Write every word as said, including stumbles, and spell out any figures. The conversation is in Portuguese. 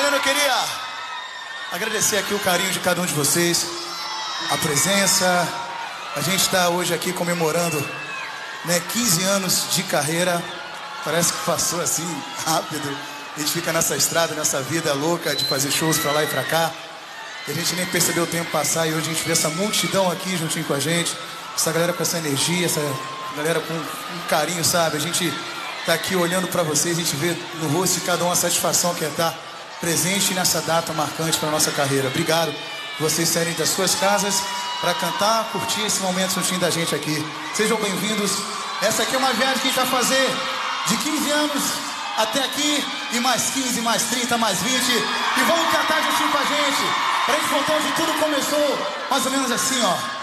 galera, eu queria agradecer aqui o carinho de cada um de vocês, a presença. A gente está hoje aqui comemorando, né, quinze anos de carreira. Parece que passou assim rápido. A gente fica nessa estrada, nessa vida louca de fazer shows pra lá e pra cá. E a gente nem percebeu o tempo passar e hoje a gente vê essa multidão aqui juntinho com a gente. Essa galera com essa energia, essa galera com um carinho, sabe? A gente tá aqui olhando pra vocês, a gente vê no rosto de cada um a satisfação que é estar presente nessa data marcante pra nossa carreira. Obrigado por vocês saírem das suas casas pra cantar, curtir esse momento juntinho da gente aqui. Sejam bem-vindos. Essa aqui é uma viagem que a gente vai fazer de quinze anos até aqui, e mais quinze, mais trinta, mais vinte. E vamos cantar juntinho com a gente, pra gente contar onde tudo começou, mais ou menos assim, ó.